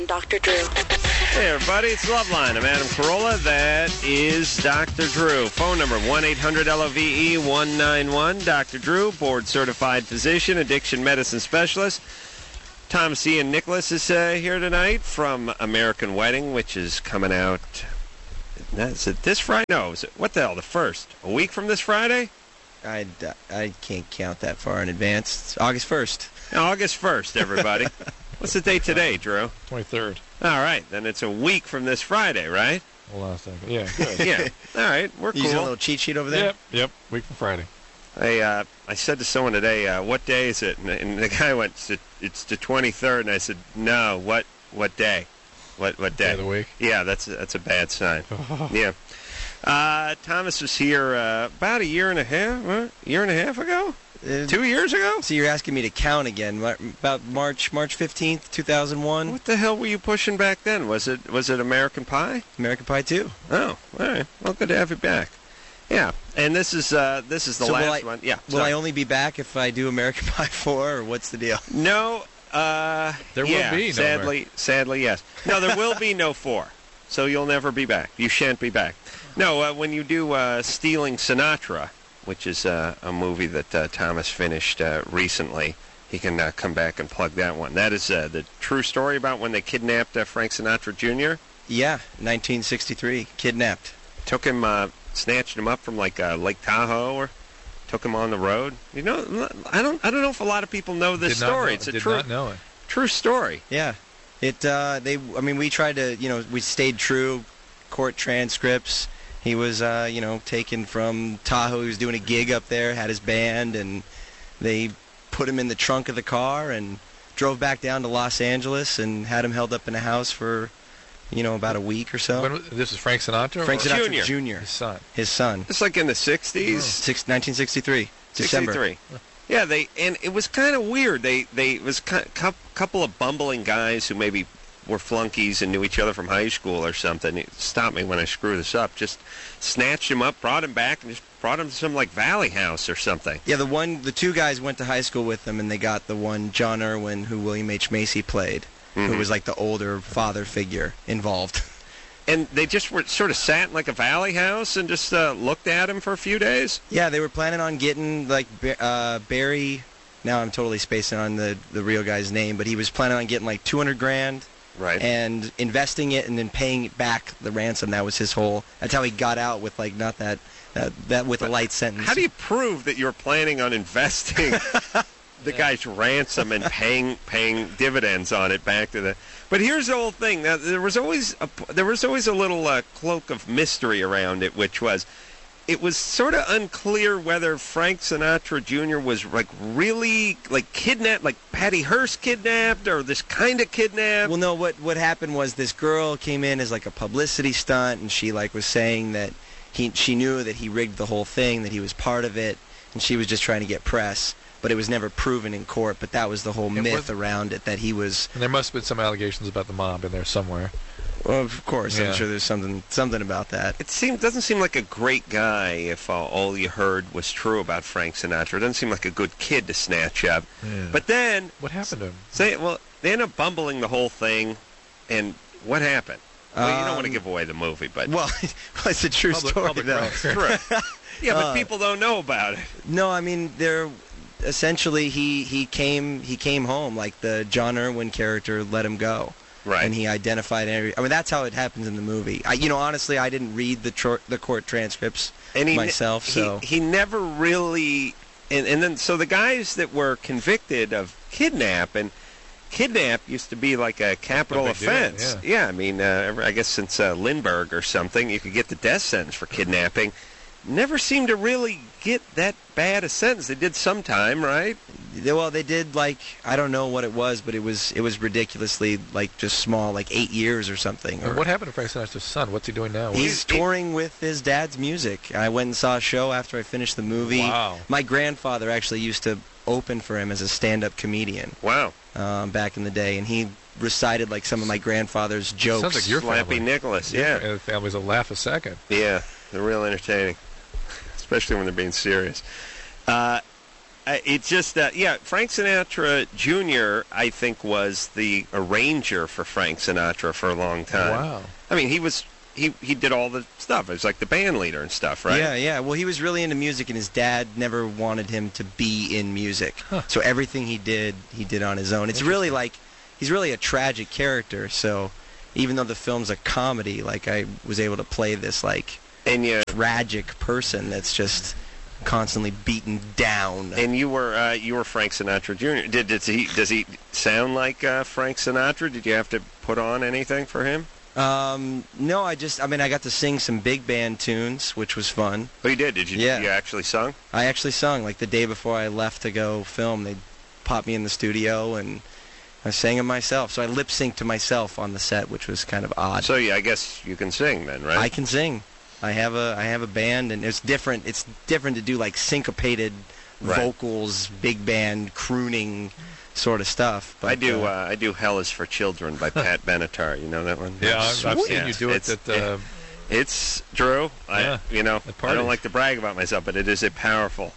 Dr. Drew. Hey, everybody, it's Loveline. I'm Adam Carolla. That is Dr. Drew. Phone number 1-800-LOVE-191. Dr. Drew, board-certified physician, addiction medicine specialist. Thomas Ian Nicholas is here tonight from American Wedding, which is coming out. Is it this Friday? No, is it, what the hell, the 1st? A week from this Friday? I can't count that far in advance. It's August 1st. August 1st, everybody. What's the date today, Drew? 23rd. All right, then it's a week from this Friday, right? Hold on a second. Yeah, good. Yeah. All right, we're You using a cool. little cheat sheet over there? Yep. Week from Friday. I said to someone today, what day is it? And the guy went, it's the 23rd. And I said, no, what day? What day? Day of the week? Yeah, that's a bad sign. Yeah. Thomas was here about a year and a half ago? 2 years ago? So you're asking me to count again. About March 15th, 2001. What the hell were you pushing back then? Was it American Pie? American Pie 2. Oh, all right. Well, good to have you back. Yeah, and this is the So last one. Yeah. Will sorry. I only be back if I do American Pie 4, or what's the deal? No. There will be no Sadly, yes. No, there will be no 4. So you'll never be back. You shan't be back. No, when you do Stealing Sinatra, which is a movie that Thomas finished recently, he can come back and plug that one. That is the true story about when they kidnapped Frank Sinatra Jr.? Yeah, 1963. Kidnapped. Took him, snatched him up from like Lake Tahoe, or took him on the road. You know, I don't know if a lot of people know this story. It's a not know it. true story. Yeah. We tried to, we stayed true. Court transcripts. He was, taken from Tahoe. He was doing a gig up there, had his band, and they put him in the trunk of the car and drove back down to Los Angeles and had him held up in a house for, about a week or so. This is Frank Sinatra? Frank Sinatra Jr. Jr. His son. It's like in the 60s. 1963. December. 63. Yeah, and it was kind of weird. It was a couple of bumbling guys who maybe were flunkies and knew each other from high school or something. Stop me when I screw this up. Just snatched him up, brought him back, and just brought him to some like Valley House or something. Yeah, the two guys went to high school with them, and they got the one, John Irwin, who William H. Macy played, who was like the older father figure involved. And they just were sort of sat in like a Valley House and just looked at him for a few days? Yeah, they were planning on getting like Barry. Now I'm totally spacing on the real guy's name, but he was planning on getting like $200,000. Right. And investing it and then paying back the ransom. That was his whole. That's how he got out with like not that with a light sentence. How do you prove that you're planning on investing the guy's ransom and paying dividends on it back to the? But here's the whole thing. Now, there was always a little cloak of mystery around it, which was. It was sort of unclear whether Frank Sinatra Jr. was like really like kidnapped, like Patty Hearst kidnapped, or this kind of kidnapped. Well, no. What happened was this girl came in as like a publicity stunt, and she like was saying that she knew that he rigged the whole thing, that he was part of it, and she was just trying to get press. But it was never proven in court. But that was the whole myth around it, that he was. And there must have been some allegations about the mob in there somewhere. Well, of course, yeah. I'm sure there's something about that. Doesn't seem like a great guy if all you heard was true about Frank Sinatra. It doesn't seem like a good kid to snatch up. Yeah. But then... What happened to him? They end up bumbling the whole thing, and what happened? Well, you don't want to give away the movie, but... Well, it's a true story, though. True. Yeah, but people don't know about it. No, I mean, essentially, he came home, like the John Irwin character let him go. Right. And he identified that's how it happens in the movie. Honestly, I didn't read the court transcripts myself. So he never really... And then, so the guys that were convicted of kidnap used to be like a capital offense. Yeah, I mean, I guess since Lindbergh or something, you could get the death sentence for kidnapping. Never seemed to really get that bad a sentence. They did sometime, right? Well, they did, like, I don't know what it was, but it was ridiculously, like, just small, like 8 years or something. And what happened to Frank Sinatra's son? What's he doing now? He's touring with his dad's music. I went and saw a show after I finished the movie. Wow. My grandfather actually used to open for him as a stand-up comedian. Wow. Back in the day, and he recited, like, some of my grandfather's jokes. Sounds like your family. Slappy Nicholas, yeah. And the families will laugh a second. Yeah, they're real entertaining. Especially when they're being serious. It's just that, Frank Sinatra Jr., I think, was the arranger for Frank Sinatra for a long time. Wow. I mean, he did all the stuff. It was like the band leader and stuff, right? Yeah. Well, he was really into music, and his dad never wanted him to be in music. Huh. So everything he did on his own. It's really like, he's really a tragic character, so even though the film's a comedy, like, I was able to play this, like, And tragic person that's just constantly beaten down. And you were Frank Sinatra Jr. Does he sound like Frank Sinatra? Did you have to put on anything for him? No, I got to sing some big band tunes, which was fun. Oh, you did? Did you? Yeah. You actually sung? I actually sung, like, the day before I left to go film. They popped me in the studio, and I sang them myself. So I lip-synced to myself on the set, which was kind of odd. So yeah, I guess you can sing then, right? I can sing. I have a band, and it's different. It's different to do, like, syncopated vocals, big band, crooning sort of stuff. But, I do "Hell Is for Children" by Pat Benatar. You know that one? Yeah, I've seen you do it. It's Drew. Yeah, I don't like to brag about myself, but it is a powerful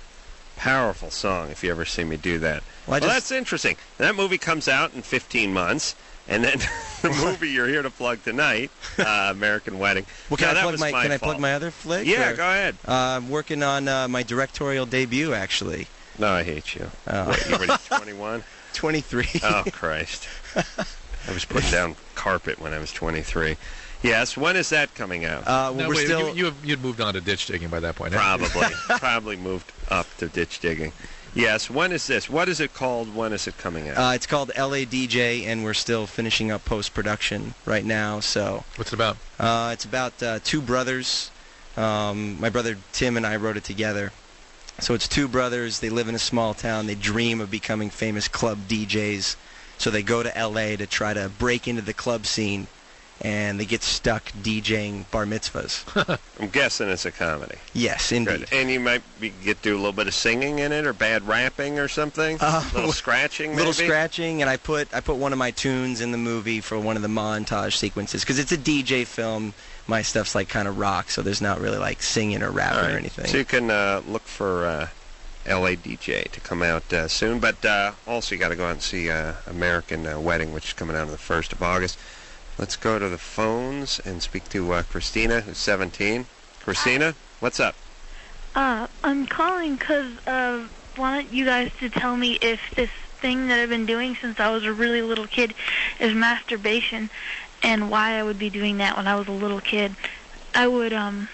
song. If you ever see me do that, well, that's interesting. That movie comes out in 15 months. And then the movie you're here to plug tonight, American Wedding. Well, can I plug my other flick? Yeah, go ahead. I'm working on my directorial debut, actually. No, I hate you. What, you were 21? 23. Oh, Christ. I was putting down carpet when I was 23. Yes, when is that coming out? You'd moved on to ditch digging by that point. Probably moved up to ditch digging. Yes, when is this? What is it called? When is it coming out? It's called LA DJ, and we're still finishing up post-production right now. So what's it about? It's about two brothers. My brother Tim and I wrote it together. So it's two brothers. They live in a small town. They dream of becoming famous club DJs. So they go to LA to try to break into the club scene, and they get stuck DJing bar mitzvahs. I'm guessing it's a comedy. Yes, indeed. Good. And you might get to do a little bit of singing in it, or bad rapping or something? A little scratching, maybe? Little scratching, and I put one of my tunes in the movie for one of the montage sequences, because it's a DJ film. My stuff's like kind of rock, so there's not really like singing or rapping or anything. So you can look for LA DJ to come out soon, but also you got to go out and see American Wedding, which is coming out on the 1st of August. Let's go to the phones and speak to Christina, who's 17. Christina, what's up? I'm calling because I want you guys to tell me if this thing that I've been doing since I was a really little kid is masturbation, and why I would be doing that when I was a little kid. I would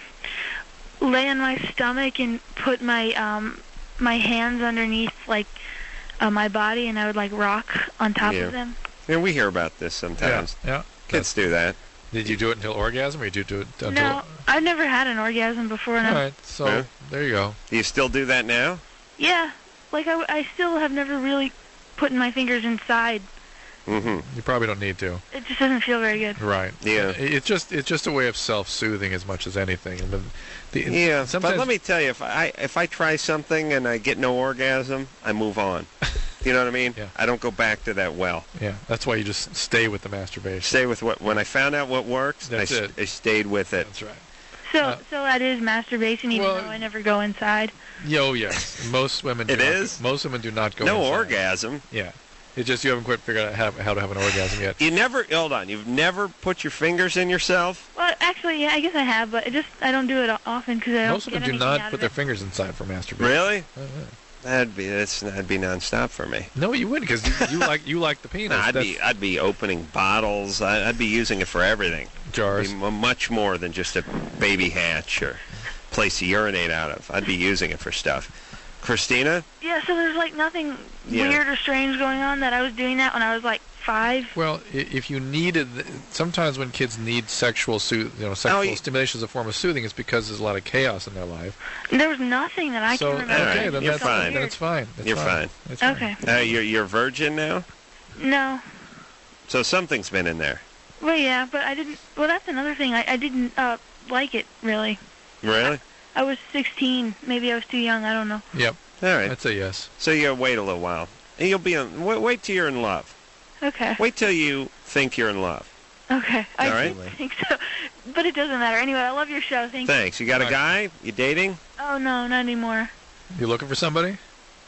lay on my stomach and put my my hands underneath like my body, and I would like rock on top of them. Yeah, we hear about this sometimes. Yeah. Kids do that. Did you do it until orgasm, or did you do it until... No, I've never had an orgasm before. All right, so there you go. Do you still do that now? Yeah, like I still have never really put my fingers inside. Mm-hmm. You probably don't need to. It just doesn't feel very good. Right. Yeah. It's just a way of self-soothing as much as anything. And but let me tell you, if I try something and I get no orgasm, I move on. You know what I mean? Yeah. I don't go back to that well. Yeah, that's why you just stay with the masturbation. Stay with when I found out what works, I stayed with it. That's right. So that is masturbation, even though I never go inside. Yes. Most women do. Most women do not go inside. No orgasm. Yeah. It's just you haven't quite figured out how to have an orgasm yet. Hold on. You've never put your fingers in yourself? Well, actually, yeah, I guess I have, but I don't do it often because I don't Most women do not put their fingers inside for masturbation. Really? Oh, yeah. That'd be nonstop for me. No, you wouldn't, because you like the penis. I'd be opening bottles. I'd be using it for everything. Jars. Much more than just a baby hatch or place to urinate out of. I'd be using it for stuff. Christina? Yeah, so there's like nothing weird or strange going on that I was doing that when I was like 5. Well, if you needed, sometimes when kids need sexual stimulation as a form of soothing, it's because there's a lot of chaos in their life. There was nothing that I can remember. Okay, then you're fine. Then it's fine. You're fine. Okay. You're virgin now? No. So something's been in there. Well, yeah, but I didn't. Well, that's another thing. I didn't like it really. Really? I was 16. Maybe I was too young. I don't know. Yep. All right. That's a yes. So you wait a little while. And you'll be wait till you're in love. Okay. Wait till you think you're in love. Okay. All right. I think so. But it doesn't matter. Anyway, I love your show. Thanks. You got a guy? You dating? Oh, no, not anymore. You looking for somebody?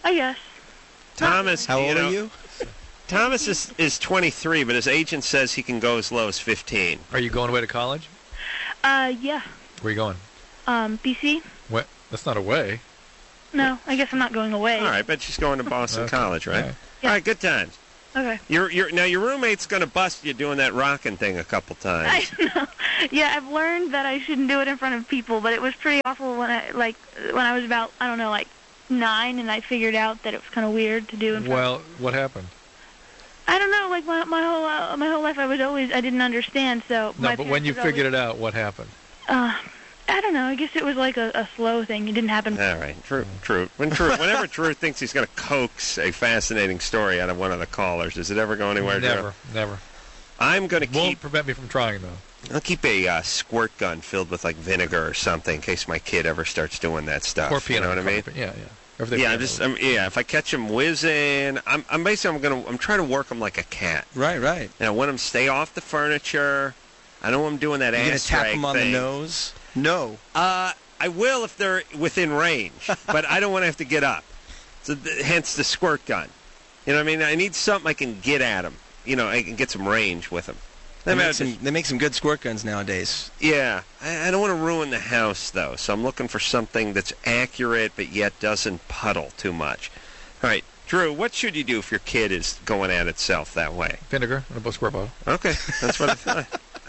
I guess. Thomas, How old are you? Thomas is 23, but his agent says he can go as low as 15. Are you going away to college? Yeah. Where are you going? BC? What? That's not away. No, I guess I'm not going away. All right, but she's going to Boston Okay. College, right? Yeah. All right, good times. Okay. Now your roommate's going to bust you doing that rocking thing a couple times. I know. Yeah, I've learned that I shouldn't do it in front of people, but it was pretty awful when I was about, I don't know, like 9, and I figured out that it was kind of weird to do in front. Well, what happened? I don't know. Like my whole life, I didn't understand. So No, but when you figured it out, what happened? I don't know. I guess it was like a slow thing. It didn't happen. All right, Drew. Whenever Drew thinks he's going to coax a fascinating story out of one of the callers, does it ever go anywhere, Drew? Never. I'm going to Won't prevent me from trying, though. I'll keep a squirt gun filled with like vinegar or something in case my kid ever starts doing that stuff. Or You peanut. know what I mean? Yeah. Yeah, if I catch him whizzing, I'm trying to work him like a cat. Right. And I want him to stay off the furniture. I don't want him doing that You're going ass to tap drag them on thing. the nose? No. I will if they're within range, but I don't want to have to get up. So hence the squirt gun. You know what I mean? I need something I can get at him. You know, I can get some range with him. They make some good squirt guns nowadays. Yeah, I don't want to ruin the house, though, so I'm looking for something that's accurate but yet doesn't puddle too much. All right, Drew, what should you do if your kid is going at itself that way? Vinegar in a squirt bottle. Okay, that's what I thought.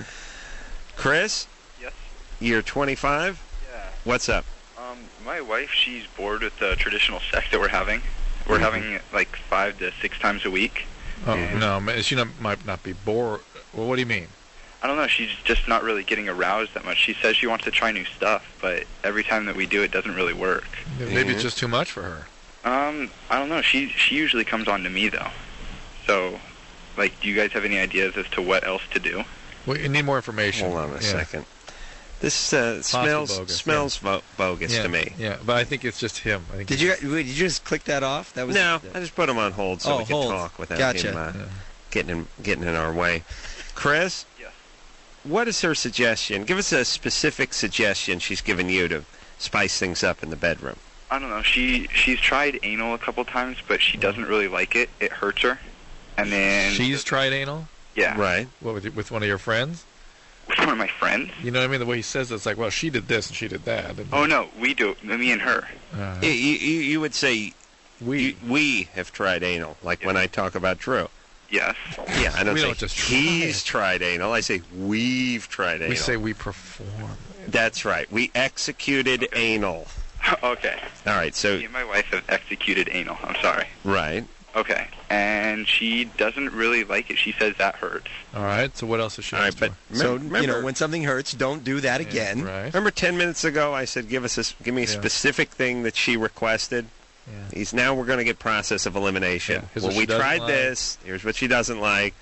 Chris? Yes? You're 25? Yeah. What's up? My wife, she's bored with the traditional sex that we're having. We're having it like 5 to 6 times a week. Oh, no, she might not be bored. Well, what do you mean? I don't know, she's just not really getting aroused that much. She says she wants to try new stuff, but every time that we do it doesn't really work. Maybe it's just too much for her. I don't know. She usually comes on to me, though. So, like, do you guys have any ideas as to what else to do? Well, you need more information. Hold on a second. This smells bogus to me. Yeah, but I think it's just him. Did you just click that off? That was No, I just put him on hold so we could hold. talk without Gotcha. him getting in our way. Chris? Yes. What is her suggestion? Give us a specific suggestion she's given you to spice things up in the bedroom. I don't know. She's tried anal a couple times, but she doesn't really like it. It hurts her. And then... She's tried anal? Yeah. Right. What, with one of your friends? With one of my friends? You know what I mean? The way he says it's like, well, she did this and she did that. And Oh, no. We do. Me and her. You would say we have tried anal, like when I talk about Drew. Yes. Yeah, I don't We say don't just try he's it. tried anal. I say we've tried anal. We say we perform. That's right. We executed anal. Okay. All right, so... Me and my wife have executed anal. I'm sorry. Right. Okay. And she doesn't really like it. She says that hurts. All right, so what else is she All right, asked but for? So, remember, when something hurts, don't do that again. Right. remember 10 minutes ago I said give me a specific thing that she requested? Yeah. Now we're going to get process of elimination. Yeah, here's Well, what we she doesn't tried like. this. Here's what she doesn't like.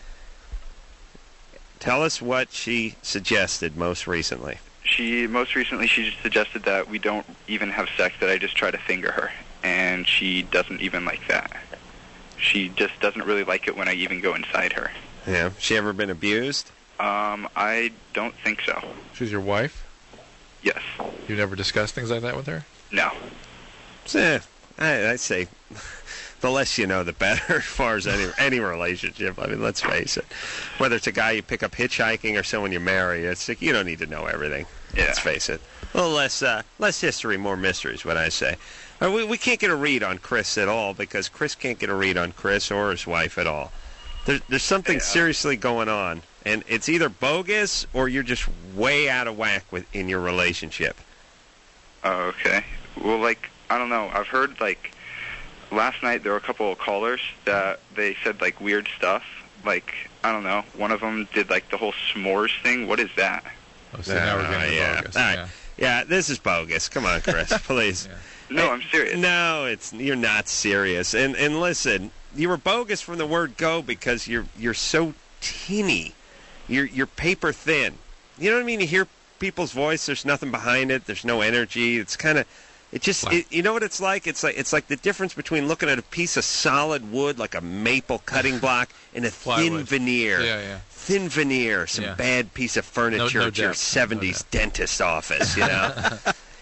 Tell us what she suggested most recently. Most recently she just suggested that we don't even have sex, that I just try to finger her. And she doesn't even like that. She just doesn't really like it when I even go inside her. Yeah. She ever been abused? I don't think so. She's your wife? Yes. You never discussed things like that with her? No. I'd say the less you know, the better as far as any relationship. I mean, let's face it. Whether it's a guy you pick up hitchhiking or someone you marry, it's like you don't need to know everything. Yeah. Let's face it. A little less history, more mystery is what I say. We can't get a read on Chris at all because Chris can't get a read on Chris or his wife at all. There's something seriously going on, and it's either bogus or you're just way out of whack in your relationship. Oh, okay. Well, like, I don't know. I've heard, like, last night there were a couple of callers that they said, like, weird stuff. Like, I don't know. One of them did, like, the whole s'mores thing. What is that? Oh, so now we're getting bogus. All right. Yeah, this is bogus. Come on, Chris, please. No, I'm serious. No, you're not serious. And listen, you were bogus from the word go because you're so teeny. You're paper thin. You know what I mean? You hear people's voice, there's nothing behind it, there's no energy. It's kind of you know what it's like? It's like the difference between looking at a piece of solid wood like a maple cutting block and a thin veneer. Yeah. Thin veneer, some bad piece of furniture No at your depth. 70s dentist office, you know?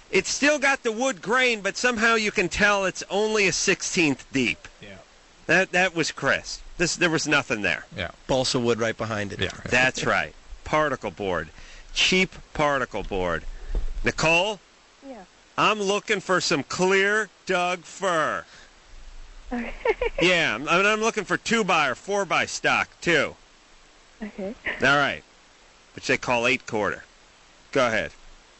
It's still got the wood grain, but somehow you can tell it's only a 16th deep. Yeah. That was Chris. There was nothing there. Yeah. Balsa wood right behind it. Yeah. That's right. Particle board. Cheap particle board. Nicole? Yeah. I'm looking for some clear Doug fir. Okay. Yeah, I'm looking for 2x or 4x stock, too. Okay. All right. Which they call 8-quarter. Go ahead.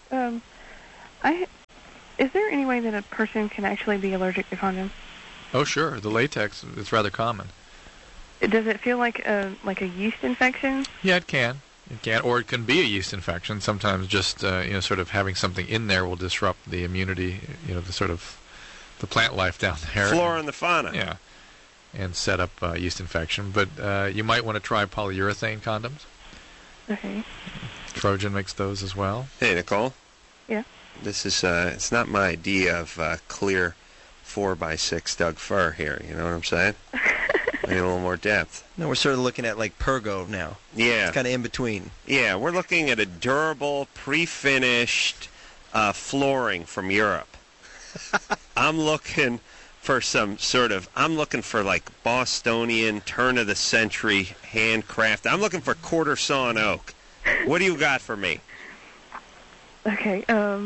Is there any way that a person can actually be allergic to condoms? Oh, sure. The latex, it's rather common. Does it feel like a yeast infection? Yeah, it can. It can, or it can be a yeast infection. Sometimes just sort of having something in there will disrupt the immunity, the sort of the plant life down there. Flora and the fauna. Yeah, and set up yeast infection. But you might want to try polyurethane condoms. Okay. Trojan makes those as well. Hey, Nicole. Yeah. This is it's not my idea of clear 4x6 Doug fir here. You know what I'm saying? I need a little more depth. No, we're sort of looking at like Pergo now. Yeah. It's kind of in between. Yeah, we're looking at a durable, pre-finished flooring from Europe. I'm looking for I'm looking for like Bostonian, turn-of-the-century handcraft. I'm looking for quarter sawn oak. What do you got for me? Okay.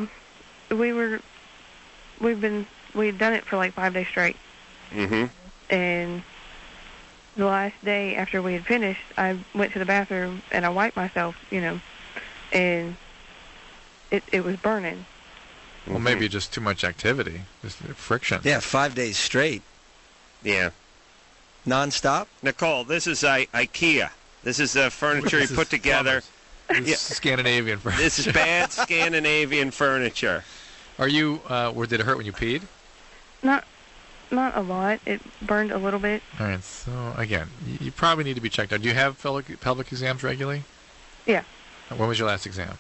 We'd done it for like 5 days straight. Mm-hmm. And the last day after we had finished, I went to the bathroom and I wiped myself, and it was burning. Well, maybe just too much activity, just friction. Yeah, 5 days straight. Yeah. Non-stop? Nicole, this is IKEA. This is furniture you put together. This is Scandinavian furniture. This is bad Scandinavian furniture. Are you, did it hurt when you peed? Not a lot. It burned a little bit. All right, so again, you probably need to be checked out. Do you have pelvic exams regularly? Yeah. When was your last exam?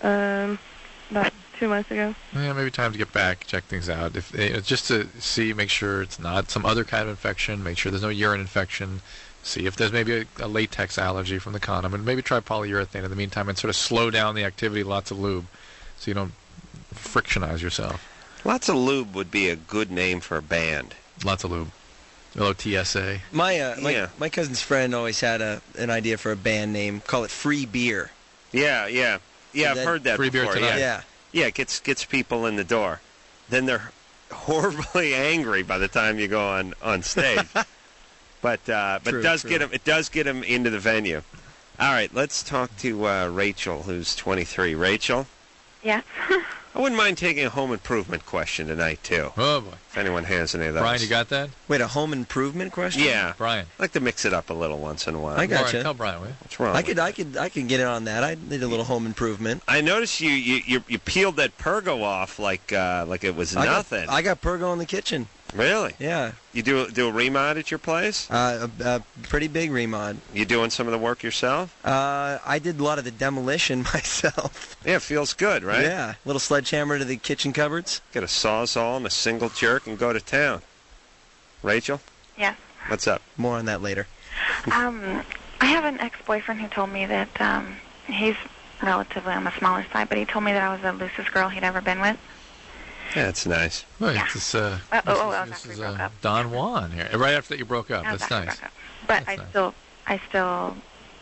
About 2 months ago. Yeah, maybe time to get back, check things out. Just to see, make sure it's not some other kind of infection, make sure there's no urine infection, see if there's maybe a latex allergy from the condom, and maybe try polyurethane in the meantime and sort of slow down the activity, lots of lube, so you don't frictionize yourself. Lots of lube would be a good name for a band. Lots of lube. LOTSA. My cousin's friend always had an idea for a band name. Call it Free Beer. Yeah. I've heard that Free before. Beer Tonight. Yeah. It gets people in the door. Then they're horribly angry by the time you go on stage. But True. it does get them into the venue. All right, let's talk to Rachel, who's 23. Rachel? Yeah. I wouldn't mind taking a home improvement question tonight, too. Oh, boy. If anyone has any of those. Brian, you got that? Wait, a home improvement question? Yeah. Brian. I like to mix it up a little once in a while. I got Brian, you. tell Brian, will you? What's wrong? I could get in on that. I need a little home improvement. I noticed you peeled that Pergo off like it was nothing. I got Pergo in the kitchen. Really? Yeah. You do a remod at your place? A pretty big remod. You doing some of the work yourself? I did a lot of the demolition myself. Yeah, it feels good, right? Yeah. Little sledgehammer to the kitchen cupboards. Get a Sawzall and a single jerk and go to town. Rachel? Yes. What's up? More on that later. I have an ex-boyfriend who told me that he's relatively on the smaller side, but he told me that I was the loosest girl he'd ever been with. Yeah, that's nice. Well, Yeah. this after we is broke up. Don Juan here. Right after that you broke up. That was That's after we nice. broke up. But That's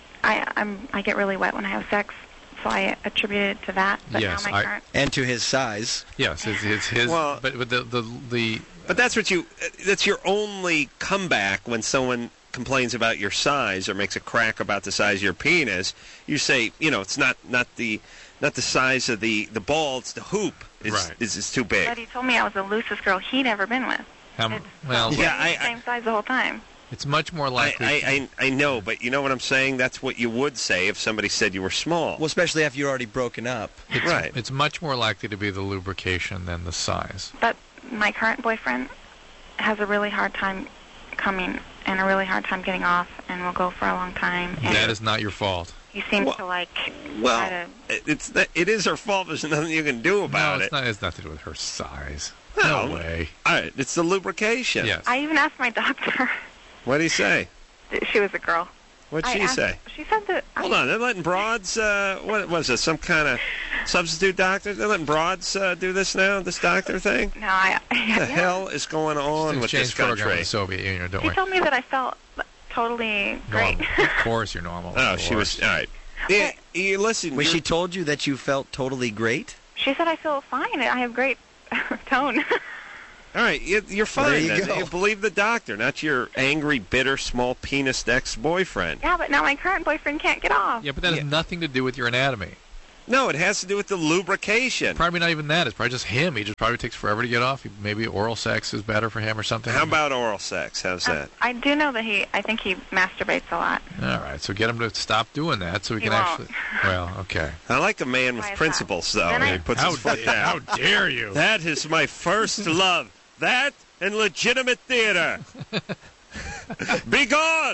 I get really wet when I have sex, so I attribute it to that. But Yes, now my current And to his size. Yes, it's his. Well- but the But that's your only comeback when someone complains about your size or makes a crack about the size of your penis. You say, it's not the size of the ball, it's the hoop is too big. But he told me I was the loosest girl he'd ever been with. well, Yeah, the same size the whole time. it's much more likely. I know, but you know what I'm saying? That's what you would say if somebody said you were small. Well, especially after you're already broken up. Right. It's much more likely to be the lubrication than the size. But my current boyfriend has a really hard time coming and a really hard time getting off, and will go for a long time. And That is not your fault. he seems Well- to like Well, try to. it is her fault. There's nothing you can do about No, it. it's nothing to do with her size. No. No way. All right, it's the lubrication. Yes. I even asked my doctor. What did he say? She was a girl. What'd I she asked- say? She said that. Hold on, they're letting broads. What was it? Some kind of Substitute doctors? They're letting broads do this now, this doctor thing? No, I What the hell is going on with this Exchange program country? with the Soviet Union, don't He we? told me that I felt totally great. Normal. Of course you're normal. Oh, Of she was, course. all right. Yeah, listen. When you're- she told you that you felt totally great? She said I feel fine. I have great tone. All right, you're fine. There you then. go. You believe the doctor, not your angry, bitter, small-penised ex-boyfriend. Yeah, but now my current boyfriend can't get off. Yeah, but that has nothing to do with your anatomy. No, it has to do with the lubrication. Probably not even that. It's probably just him. He just probably takes forever to get off. Maybe oral sex is better for him or something. How about oral sex? How's that? I do know that I think he masturbates a lot. All right, so get him to stop doing that so we He can won't. actually... Well, okay. I like a man with Why is principles, though. Then He I- puts How his foot down. dare you? That is my first love. That and legitimate theater. Be gone!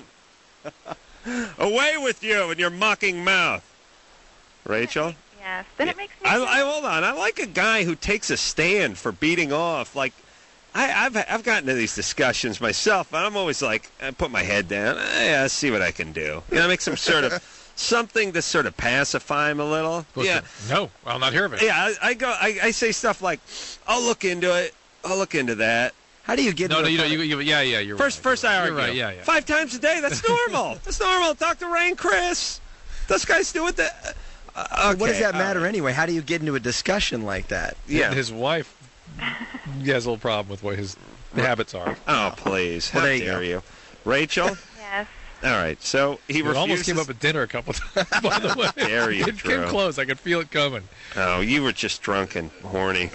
Away with you and your mocking mouth. Rachel? Yes. Then it makes me I hold on. I like a guy who takes a stand for beating off. Like, I've gotten to these discussions myself, and I'm always like, I put my head down. Yeah, see what I can do. You know, make some sort of something to sort of pacify him a little. Yeah, No, I'll not hear of it. yeah. I say stuff like, I'll look into it. I'll look into that. How do you get No, into you a don't. You're First, right. I You're argue. right, yeah. 5 times a day. That's normal. That's normal. Talk to Ray and Chris. Those guys do it. Okay, What does that all matter right. anyway? How do you get into a discussion like that? Yeah. His wife he has a little problem with what his habits are. Oh, please. How Well, there you dare go. you. Rachel? Yes. All right. So he It refuses. almost came up at dinner a couple times, by the way. Dare you, It came Drew. close. I could feel it coming. Oh, you were just drunk and horny.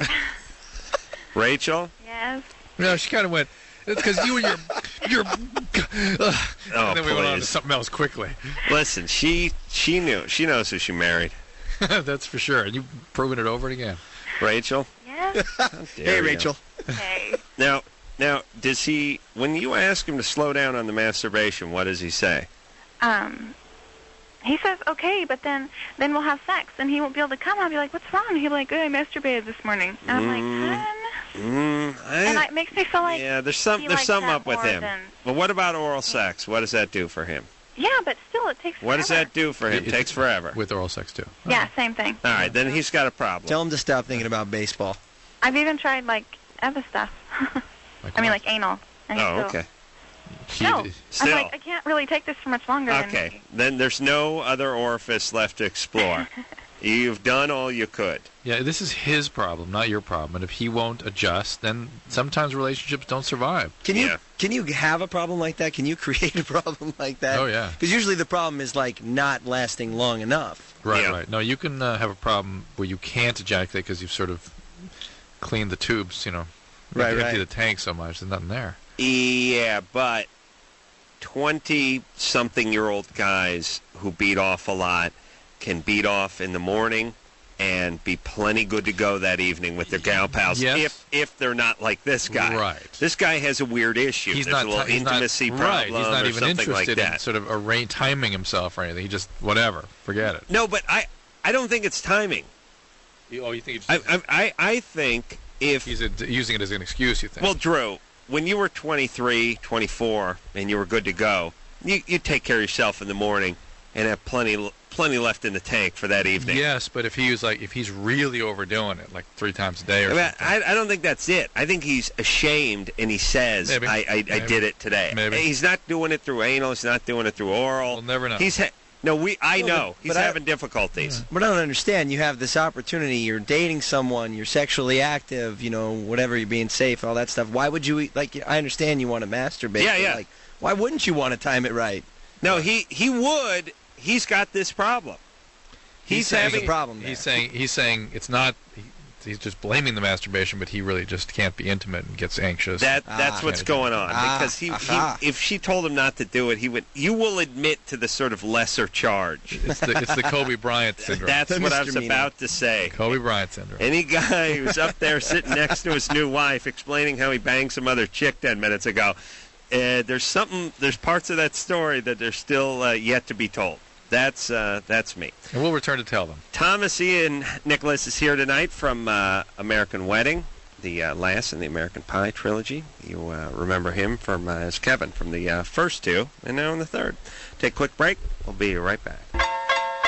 Rachel? Yes. No, she kind of went, because you and your Oh, and then we went on to please. something else quickly. Listen, she knows who she married. That's for sure. And you've proven it over and again. Rachel? Yes. How dare Hey, you. Rachel. Okay. Now, does he, when you ask him to slow down on the masturbation, what does he say? He says, okay, but then we'll have sex, and he won't be able to come. I'll be like, what's wrong? He'll be like, oh, I masturbated this morning. And I'm like, hun? And it makes me feel like, yeah, there's he something likes up that with more him. than- Well, what about oral sex? What does that do for him? yeah, but still, it takes What does forever. that do for him? It- Takes forever. With oral sex, too. Yeah, same thing. All right, then he's got a problem. Tell him to stop thinking about baseball. I've even tried, like, other stuff. I mean, like anal. And he Oh, still- okay. No. Still. I'm like, I can't really take this for much longer. Okay, then there's no other orifice left to explore. You've done all you could. Yeah, this is his problem, not your problem. And if he won't adjust, then sometimes relationships don't survive. Can you Yeah. can you have a problem like that? Can you create a problem like that? Oh, yeah. Because usually the problem is like not lasting long enough. Right, Yeah. right. No, you can have a problem where you can't ejaculate because you've sort of cleaned the tubes, Right, empty right. the tank so much. There's nothing there. Yeah, but 20-something-year-old guys who beat off a lot can beat off in the morning and be plenty good to go that evening with their gal pals. Yes. If they're not like this guy. Right. This guy has a weird issue. He's There's not a little he's intimacy not, problem right. He's not or even something like interested in that. sort of timing himself or anything. He just whatever. Forget it. No, but I don't think it's timing. Oh, you think I think if he's using it as an excuse? You think? well, Drew, when you were 23, 24, and you were good to go, you take care of yourself in the morning and have plenty left in the tank for that evening. yes, but if he's really overdoing it, like 3 times a day or I, mean, something. I don't think that's it. I think he's ashamed and he says, Maybe. I did it today. Maybe. He's not doing it through anal. He's not doing it through oral. We'll never know. I know. but He's I- having difficulties. But I don't understand. You have this opportunity. You're dating someone. You're sexually active. Whatever. You're being safe. All that stuff. Why would you? I understand you want to masturbate. Yeah, but, yeah. Like, why wouldn't you want to time it right? No, he would. He's got this problem. He's saying having a problem. He's saying it's not. He's just blaming the masturbation, but he really just can't be intimate and gets anxious. That's Ah. what's going on because aha. if she told him not to do it, he would. You will admit to the sort of lesser charge. it's the Kobe Bryant syndrome. That's The what I was misdemeanor. about to say. Kobe Bryant syndrome. Any guy who's up there sitting next to his new wife, explaining how he banged some other chick 10 minutes ago, there's parts of that story that are still yet to be told. That's me. And we'll return to tell them. Thomas Ian Nicholas is here tonight from American Wedding, the last in the American Pie trilogy. You remember him from as Kevin from the first two, and now in the third. Take a quick break. We'll be right back.